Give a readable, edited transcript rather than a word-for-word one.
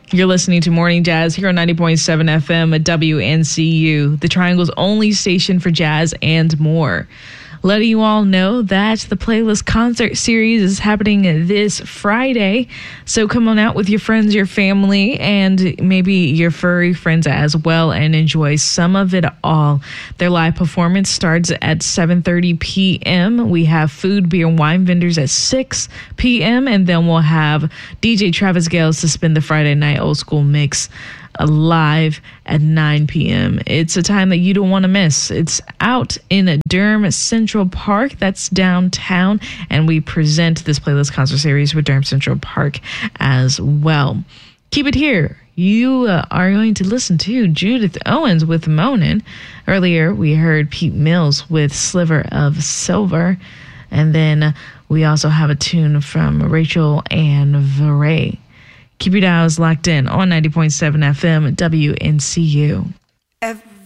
You're listening to Morning Jazz here on 90.7 FM at WNCU, the Triangle's only station for jazz and more. Letting you all know that the Playlist Concert Series is happening this Friday. So come on out with your friends, your family, and maybe your furry friends as well and enjoy some of it all. Their live performance starts at 7:30 p.m. We have food, beer, and wine vendors at 6 p.m. And then we'll have DJ Travis Gales to spin the Friday night old school mix live at 9 p.m. It's a time that you don't want to miss. It's out in Durham Central Park. That's downtown. And we present this Playlist Concert Series with Durham Central Park as well. Keep it here. You are going to listen to Judith Owens with Moanin'. Earlier, we heard Pete Mills with Sliver of Silver. And then we also have a tune from Rachel Ann Veray. Keep your dials locked in on 90.7 FM WNCU.